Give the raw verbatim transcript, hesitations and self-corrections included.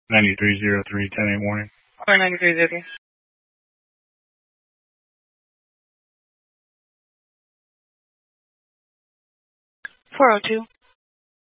ninety-three oh three, ten eight warning. four ninety-three oh three. four oh two.